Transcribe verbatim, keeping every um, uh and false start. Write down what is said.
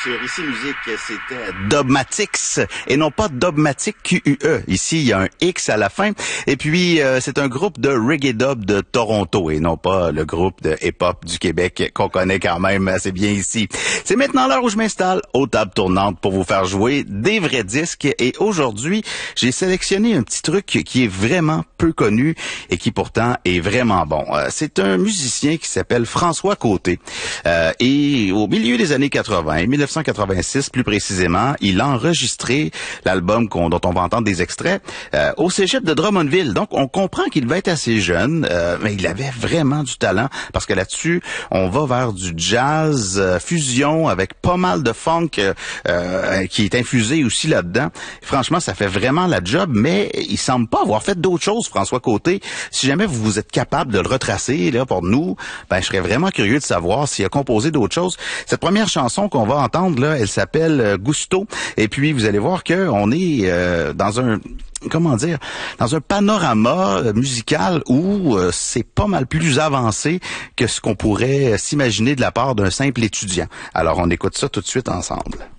sur Ici Musique, c'était Dogmatix et non pas Dogmatic Q U E. Ici, il y a un X à la fin. Et puis, euh, c'est un groupe de reggae dub de Toronto et non pas le groupe de hip-hop du Québec qu'on connaît quand même assez bien ici. C'est maintenant l'heure où je m'installe aux tables tournantes pour vous faire jouer des vrais disques. Et aujourd'hui, j'ai sélectionné un petit truc qui est vraiment peu connu et qui pourtant est vraiment bon. Euh, c'est un musicien qui s'appelle François Côté. Euh, et au milieu des années quatre-vingt, dix-neuf cent quatre-vingt-six plus précisément, il a enregistré l'album qu'on, dont on va entendre des extraits euh, au cégep de Drummondville. Donc, on comprend qu'il va être assez jeune, euh, mais il avait vraiment du talent parce que là-dessus, on va vers du jazz euh, fusion avec pas mal de funk euh, euh, qui est infusé aussi là-dedans. Franchement, ça fait vraiment la job, mais il semble pas avoir fait d'autres choses, François Côté. Si jamais vous, vous êtes capable de le retracer là pour nous, ben je serais vraiment curieux de savoir s'il a composé d'autres choses. Cette première chanson qu'on va entendre là, elle s'appelle euh, Gusto, et puis vous allez voir que on est euh, dans un comment dire, dans un panorama euh, musical où euh, c'est pas mal plus avancé que ce qu'on pourrait euh, s'imaginer de la part d'un simple étudiant. Alors on écoute ça tout de suite ensemble.